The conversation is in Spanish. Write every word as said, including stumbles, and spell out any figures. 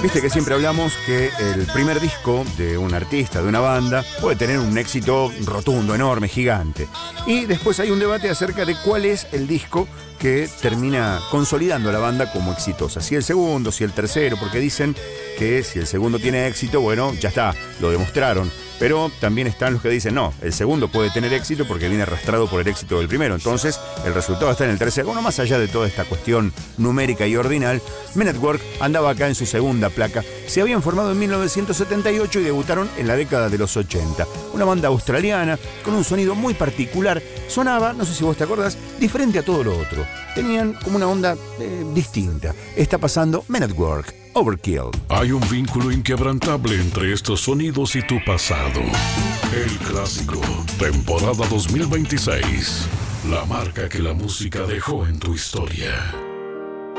Viste que siempre hablamos que el primer disco de un artista, de una banda, puede tener un éxito rotundo, enorme, gigante. Y después hay un debate acerca de cuál es el disco que termina consolidando a la banda como exitosa. Si el segundo, si el tercero, porque dicen que si el segundo tiene éxito, bueno, ya está, lo demostraron. Pero también están los que dicen, no, el segundo puede tener éxito porque viene arrastrado por el éxito del primero. Entonces, el resultado está en el tercero. Bueno, más allá de toda esta cuestión numérica y ordinal, Men at Work andaba acá en su segunda placa. Se habían formado en mil novecientos setenta y ocho y debutaron en la década de los ochenta. Una banda australiana con un sonido muy particular. Sonaba, no sé si vos te acordás, diferente a todo lo otro. Tenían como una onda eh, distinta. Está pasando Men at Work. Overkill. Hay un vínculo inquebrantable entre estos sonidos y tu pasado. El clásico, temporada dos mil veintiséis. La marca que la música dejó en tu historia.